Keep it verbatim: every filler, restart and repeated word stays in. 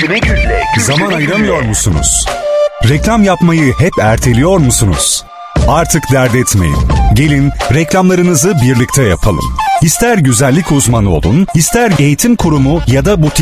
Özgürleştirme Gül'le. Zaman ayıramıyor musunuz? Reklam yapmayı hep erteliyor musunuz? Artık dert etmeyin. Gelin reklamlarınızı birlikte yapalım. İster güzellik uzmanı olun, ister eğitim kurumu ya da butik